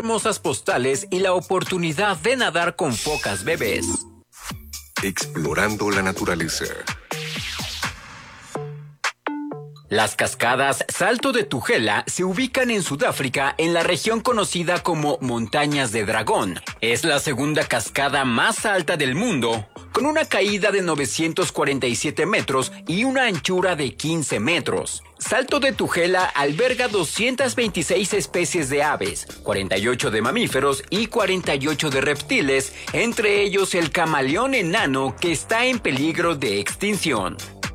hermosas postales y la oportunidad de nadar con focas bebés. Explorando la naturaleza. Las cascadas Salto de Tugela se ubican en Sudáfrica en la región conocida como Montañas de Dragón. Es la segunda cascada más alta del mundo, con una caída de 947 metros y una anchura de 15 metros. Salto de Tugela alberga 226 especies de aves, 48 de mamíferos y 48 de reptiles, entre ellos el camaleón enano que está en peligro de extinción.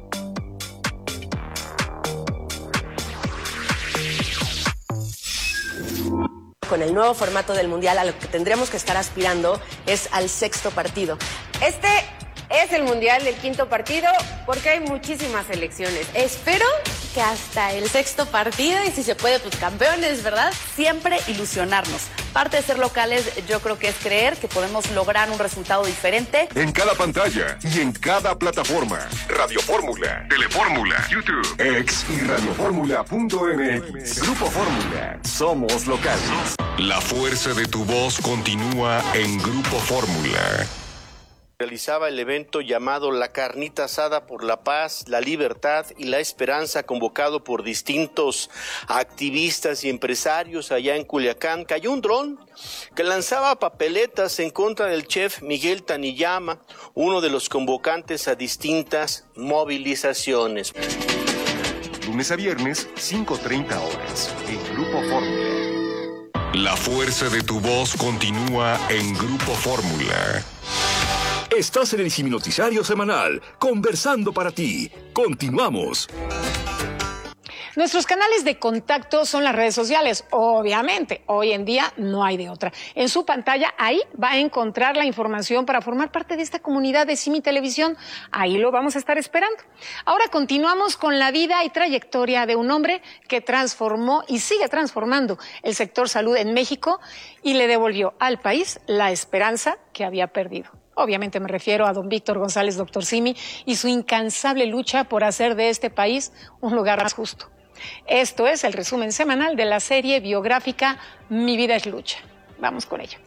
Con el nuevo formato del Mundial, a lo que tendremos que estar aspirando es al sexto partido. Este es el Mundial del quinto partido porque hay muchísimas selecciones. Espero que hasta el sexto partido, y si se puede, pues campeones, ¿verdad? Siempre ilusionarnos. Parte de ser locales, yo creo que es creer que podemos lograr un resultado diferente. En cada pantalla y en cada plataforma. Radio Fórmula, Telefórmula, YouTube, X y radioformula.mx. Grupo Fórmula. Somos locales. La fuerza de tu voz continúa en Grupo Fórmula. Realizaba el evento llamado La Carnita Asada por la Paz, la Libertad y la Esperanza, convocado por distintos activistas y empresarios allá en Culiacán. Cayó un dron que lanzaba papeletas en contra del chef Miguel Taniyama, uno de los convocantes a distintas movilizaciones. Lunes a viernes, 5:30 horas, en Grupo Fórmula. La fuerza de tu voz continúa en Grupo Fórmula. Estás en el Noticiario Semanal, conversando para ti. Continuamos. Nuestros canales de contacto son las redes sociales, obviamente. Hoy en día no hay de otra. En su pantalla, ahí va a encontrar la información para formar parte de esta comunidad de Simi Televisión. Ahí lo vamos a estar esperando. Ahora continuamos con la vida y trayectoria de un hombre que transformó y sigue transformando el sector salud en México y le devolvió al país la esperanza que había perdido. Obviamente me refiero a don Víctor González, doctor Simi, y su incansable lucha por hacer de este país un lugar más justo. Esto es el resumen semanal de la serie biográfica Mi Vida es Lucha. Vamos con ello.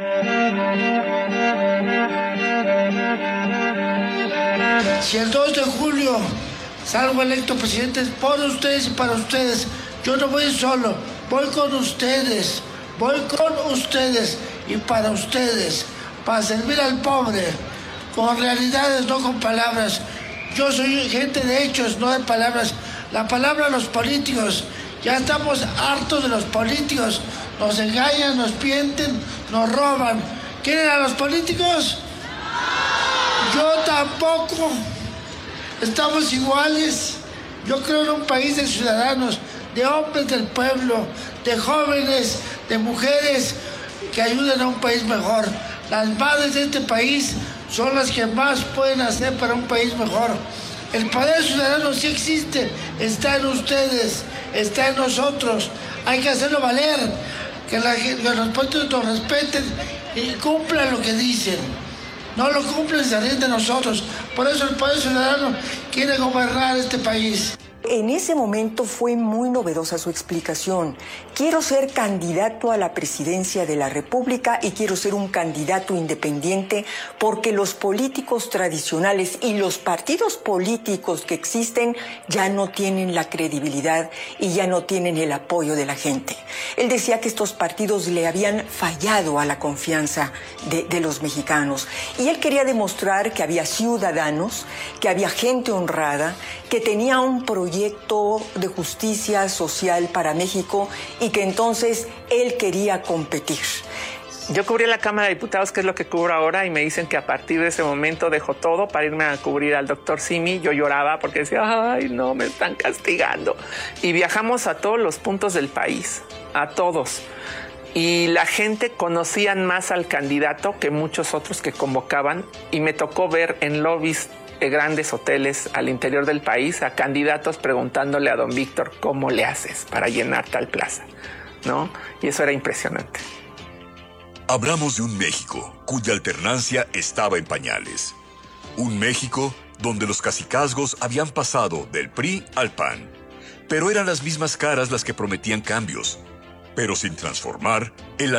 Si el 2 de julio salgo electo presidente, es por ustedes y para ustedes. Yo no voy solo, voy con ustedes y para ustedes. Para servir al pobre, con realidades, no con palabras. Yo soy gente de hechos, no de palabras. La palabra a los políticos, ya estamos hartos de los políticos. Nos engañan, nos mienten, nos roban. ¿Quieren a los políticos? Yo tampoco. Estamos iguales. Yo creo en un país de ciudadanos, de hombres del pueblo, de jóvenes, de mujeres que ayuden a un país mejor. Las madres de este país son las que más pueden hacer para un país mejor. El poder ciudadano sí existe, está en ustedes, está en nosotros. Hay que hacerlo valer, que los políticos nos respeten y cumplan lo que dicen. No lo cumplen, se ríen de nosotros. Por eso el poder ciudadano quiere gobernar este país. En ese momento fue muy novedosa su explicación. Quiero ser candidato a la presidencia de la República y quiero ser un candidato independiente porque los políticos tradicionales y los partidos políticos que existen ya no tienen la credibilidad y ya no tienen el apoyo de la gente. Él decía que estos partidos le habían fallado a la confianza de los mexicanos y él quería demostrar que había ciudadanos, que había gente honrada, que tenía un proyecto de justicia social para México y que entonces él quería competir. Yo cubrí la Cámara de Diputados, que es lo que cubro ahora, y me dicen que a partir de ese momento dejo todo para irme a cubrir al doctor Simi. Yo lloraba porque decía, ay, no, me están castigando. Y viajamos a todos los puntos del país, a todos. Y la gente conocían más al candidato que muchos otros que convocaban, y me tocó ver en lobbies de grandes hoteles al interior del país a candidatos preguntándole a don Víctor cómo le haces para llenar tal plaza, ¿no? Y eso era impresionante. Hablamos de un México cuya alternancia estaba en pañales. Un México donde los cacicazgos habían pasado del PRI al PAN. Pero eran las mismas caras las que prometían cambios, pero sin transformar el